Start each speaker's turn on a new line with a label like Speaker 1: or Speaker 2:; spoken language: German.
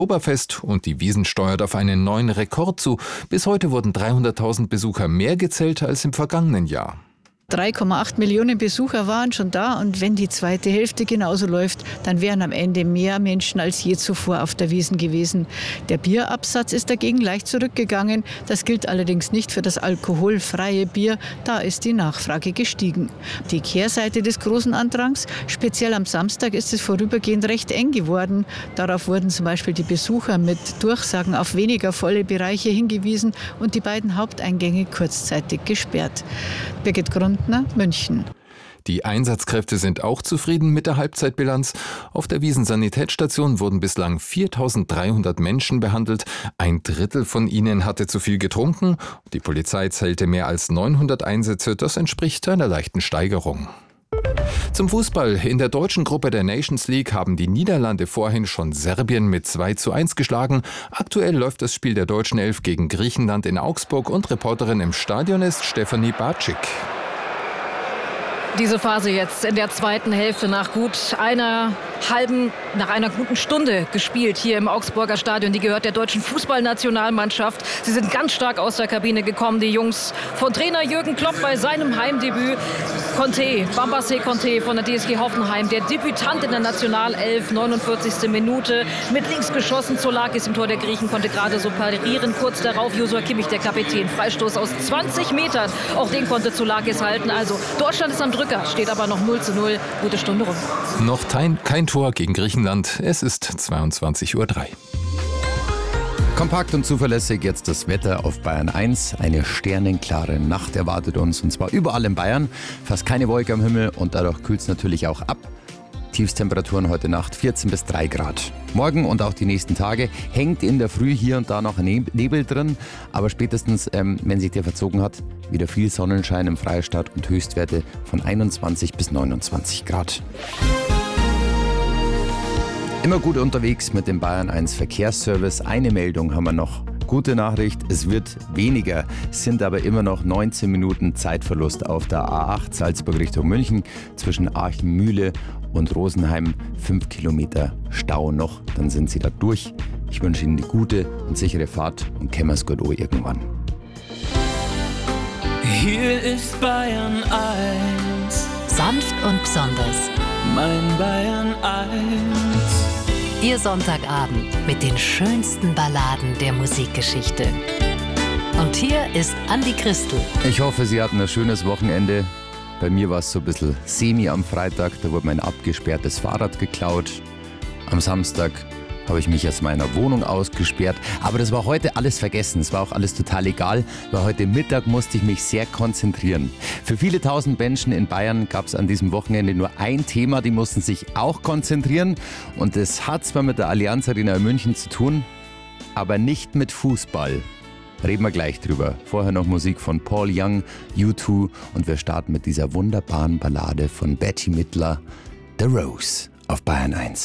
Speaker 1: Oktoberfest und die Wiesn steuert auf einen neuen Rekord zu. Bis heute wurden 300.000 Besucher mehr gezählt als im vergangenen Jahr.
Speaker 2: 3,8 Millionen Besucher waren schon da und wenn die zweite Hälfte genauso läuft, dann wären am Ende mehr Menschen als je zuvor auf der Wiesn gewesen. Der Bierabsatz ist dagegen leicht zurückgegangen. Das gilt allerdings nicht für das alkoholfreie Bier. Da ist die Nachfrage gestiegen. Die Kehrseite des großen Andrangs, speziell am Samstag ist es vorübergehend recht eng geworden. Darauf wurden zum Beispiel die Besucher mit Durchsagen auf weniger volle Bereiche hingewiesen und die beiden Haupteingänge kurzzeitig gesperrt. Birgit Grundner, München.
Speaker 1: Die Einsatzkräfte sind auch zufrieden mit der Halbzeitbilanz. Auf der Wiesn-Sanitätsstation wurden bislang 4.300 Menschen behandelt. Ein Drittel von ihnen hatte zu viel getrunken. Die Polizei zählte mehr als 900 Einsätze. Das entspricht einer leichten Steigerung. Zum Fußball. In der deutschen Gruppe der Nations League haben die Niederlande vorhin schon Serbien mit 2:1 geschlagen. Aktuell läuft das Spiel der deutschen Elf gegen Griechenland in Augsburg und Reporterin im Stadion ist Stefanie Bartschik.
Speaker 3: Diese Phase jetzt in der zweiten Hälfte nach einer guten Stunde gespielt hier im Augsburger Stadion. Die gehört der deutschen Fußballnationalmannschaft. Sie sind ganz stark aus der Kabine gekommen, die Jungs von Trainer Jürgen Klopp bei seinem Heimdebüt. Bambassé Conté von der TSG Hoffenheim, der Debütant in der Nationalelf, 49. Minute, mit links geschossen. Zoulakis im Tor der Griechen konnte gerade so parieren. Kurz darauf Joshua Kimmich, der Kapitän, Freistoß aus 20 Metern. Auch den konnte Zoulakis halten. Also Deutschland ist am Drücker, steht aber noch 0:0. Gute Stunde rum.
Speaker 1: Noch kein Tor gegen Griechenland. Es ist 22:03 Uhr.
Speaker 4: Kompakt und zuverlässig jetzt das Wetter auf Bayern 1. Eine sternenklare Nacht erwartet uns und zwar überall in Bayern. Fast keine Wolke am Himmel und dadurch kühlt es natürlich auch ab. Tiefstemperaturen heute Nacht 14 bis 3 Grad. Morgen und auch die nächsten Tage hängt in der Früh hier und da noch Nebel drin. Aber spätestens, wenn sich der verzogen hat, wieder viel Sonnenschein im Freistaat und Höchstwerte von 21 bis 29 Grad. Immer gut unterwegs mit dem Bayern 1 Verkehrsservice. Eine Meldung haben wir noch. Gute Nachricht, es wird weniger, es sind aber immer noch 19 Minuten Zeitverlust auf der A8 Salzburg Richtung München zwischen Archenmühle und Rosenheim. 5 Kilometer Stau noch, dann sind Sie da durch. Ich wünsche Ihnen eine gute und sichere Fahrt und kämmer's gut irgendwann.
Speaker 5: Hier ist Bayern 1.
Speaker 6: Sanft und besonders.
Speaker 5: Mein Bayern 1.
Speaker 6: Ihr Sonntagabend mit den schönsten Balladen der Musikgeschichte. Und hier ist Andi Christel.
Speaker 4: Ich hoffe, Sie hatten ein schönes Wochenende. Bei mir war es so ein bisschen semi am Freitag. Da wurde mein abgesperrtes Fahrrad geklaut. Am Samstag habe ich mich aus meiner Wohnung ausgesperrt. Aber das war heute alles vergessen. Es war auch alles total egal, weil heute Mittag musste ich mich sehr konzentrieren. Für viele tausend Menschen in Bayern gab es an diesem Wochenende nur ein Thema, die mussten sich auch konzentrieren. Und das hat zwar mit der Allianz Arena in München zu tun, aber nicht mit Fußball. Reden wir gleich drüber. Vorher noch Musik von Paul Young, U2 und wir starten mit dieser wunderbaren Ballade von Bette Midler, The Rose auf Bayern 1.